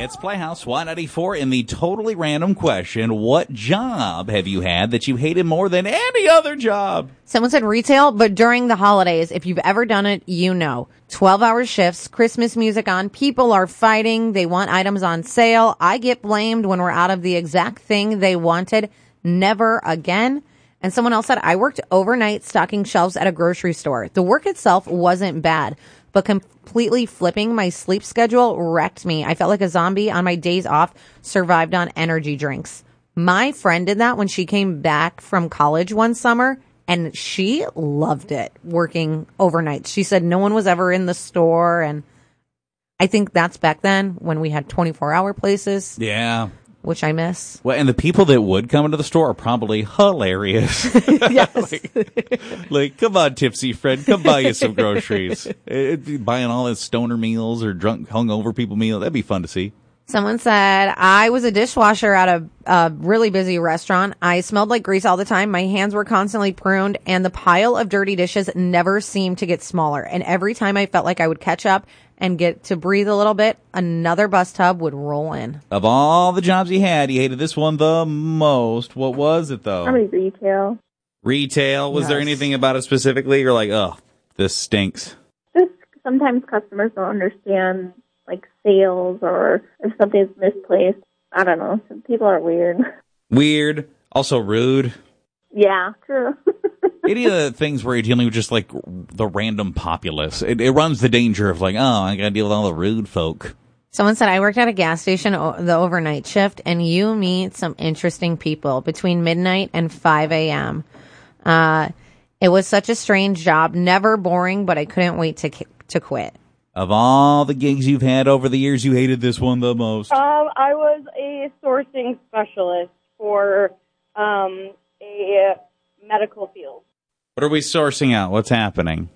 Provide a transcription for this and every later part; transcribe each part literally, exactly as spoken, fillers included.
It's Playhouse Y ninety-four in the totally random question. What job have you had that you hated more than any other job? Someone said retail, but during the holidays, if you've ever done it, you know. twelve-hour shifts, Christmas music on, people are fighting, they want items on sale. I get blamed when we're out of the exact thing they wanted. Never again. And someone else said, I worked overnight stocking shelves at a grocery store. The work itself wasn't bad, but completely flipping my sleep schedule wrecked me. I felt like a zombie on my days off, survived on energy drinks. My friend did that when she came back from college one summer, and she loved it, working overnight. She said no one was ever in the store, and I think that's back then when we had twenty-four hour places. Yeah. Which I miss. Well, and the people that would come into the store are probably hilarious. Yes. like, like, come on, tipsy friend, come buy you some groceries. It, buying all this stoner meals or drunk, hungover people meals, that'd be fun to see. Someone said, I was a dishwasher at a, a really busy restaurant. I smelled like grease all the time. My hands were constantly pruned, and the pile of dirty dishes never seemed to get smaller. And every time I felt like I would catch up and get to breathe a little bit, another bus tub would roll in. Of all the jobs you had, you hated this one the most. What was it, though? Probably retail. Retail? Was Yes. there anything about it specifically? You're like, oh, this stinks. Just sometimes customers don't understand, like, sales or if something's misplaced. I don't know. Some people are weird. Weird. Also rude. Yeah, true. Any of the things where you're dealing with just, like, the random populace, it, it runs the danger of, like, oh, I gotta deal with all the rude folk. Someone said, I worked at a gas station o- the overnight shift, and you meet some interesting people between midnight and five a.m. Uh, it was such a strange job, never boring, but I couldn't wait to ki- to quit. Of all the gigs you've had over the years, you hated this one the most. Um, I was a sourcing specialist for um, a medical field. What are we sourcing out? What's happening?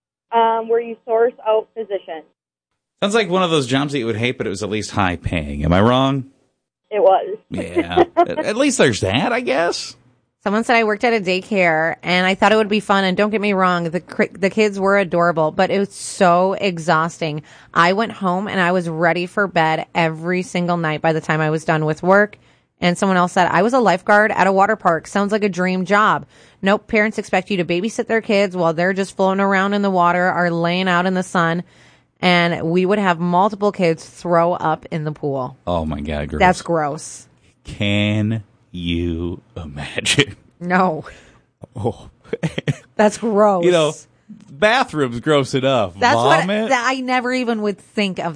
Um, where you source out physicians. Sounds like one of those jobs that you would hate, but it was at least high paying. Am I wrong? It was. Yeah. at, at least there's that, I guess. Someone said I worked at a daycare, and I thought it would be fun. And don't get me wrong, the cr- the kids were adorable, but it was so exhausting. I went home, and I was ready for bed every single night by the time I was done with work. And someone else said, I was a lifeguard at a water park. Sounds like a dream job. Nope, parents expect you to babysit their kids while they're just floating around in the water or laying out in the sun. And we would have multiple kids throw up in the pool. Oh, my God, girls. That's gross. Can you imagine? No. Oh. That's gross. You know, bathroom's gross enough. That's Vomit? what I never even would think of